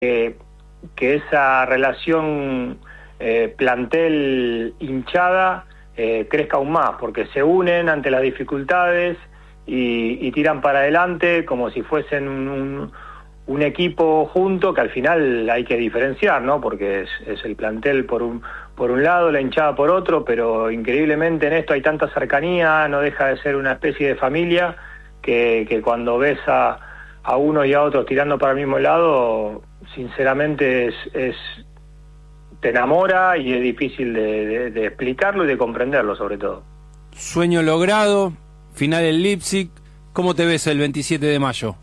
que esa relación plantel hinchada crezca aún más, porque se unen ante las dificultades y tiran para adelante como si fuesen un equipo junto, que al final hay que diferenciar, ¿no? Porque es el plantel por un lado, la hinchada por otro, pero increíblemente en esto hay tanta cercanía, no deja de ser una especie de familia que cuando ves a unos y a otros tirando para el mismo lado, sinceramente te enamora y es difícil de explicarlo y de comprenderlo sobre todo. Sueño logrado, final en Leipzig, ¿cómo te ves el 27 de mayo?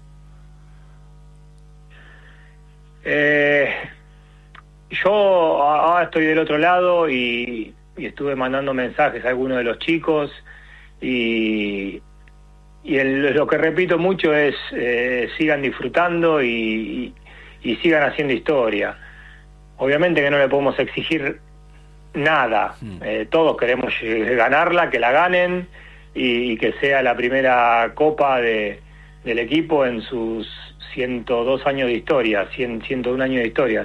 Yo ahora estoy del otro lado y estuve mandando mensajes a algunos de los chicos y lo que repito mucho es sigan disfrutando y sigan haciendo historia. Obviamente que no le podemos exigir nada, todos queremos ganarla, que la ganen y que sea la primera copa del equipo en sus 102 años de historia, 101 años de historias.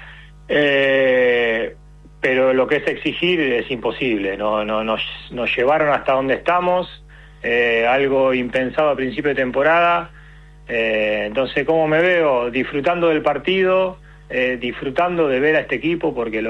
Pero lo que es exigir es imposible, nos llevaron hasta donde estamos, algo impensado a principio de temporada. Entonces, ¿cómo me veo? Disfrutando del partido, disfrutando de ver a este equipo, porque